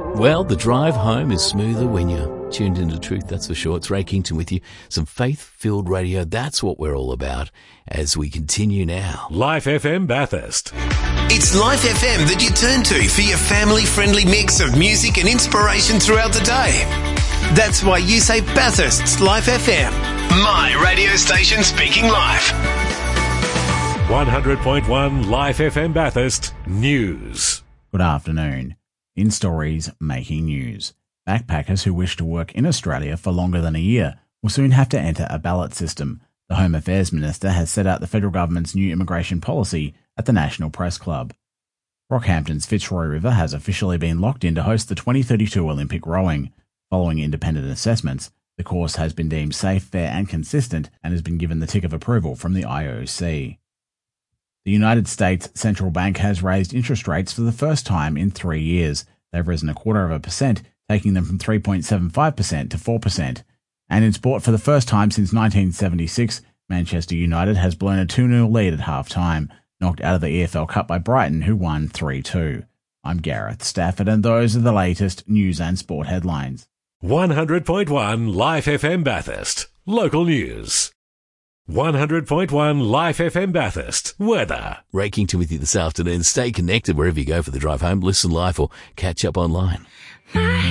Well, the drive home is smoother when you're tuned into Truth, that's for sure. It's Ray Kington with you. Some faith-filled radio, that's what we're all about as we continue now. Life FM Bathurst. It's Life FM that you turn to for your family-friendly mix of music and inspiration throughout the day. That's why you say Bathurst's Life FM. My radio station speaking life. 100.1 Life FM Bathurst News. Good afternoon. In stories making news, backpackers who wish to work in Australia for longer than a year will soon have to enter a ballot system. The Home Affairs Minister has set out the federal government's new immigration policy at the National Press Club. Rockhampton's Fitzroy River has officially been locked in to host the 2032 Olympic rowing. Following independent assessments, the course has been deemed safe, fair and consistent and has been given the tick of approval from the IOC. The United States Central Bank has raised interest rates for the first time in 3 years. They've risen 0.25%, taking them from 3.75% to 4%. And in sport, for the first time since 1976, Manchester United has blown a 2-0 lead at half-time, knocked out of the EFL Cup by Brighton, who won 3-2. I'm Gareth Stafford, and those are the latest news and sport headlines. 100.1 Life FM Bathurst. Local news. 100.1 Life FM Bathurst. Weather. Ray Kington with you this afternoon. Stay connected wherever you go for the drive home. Listen live or catch up online.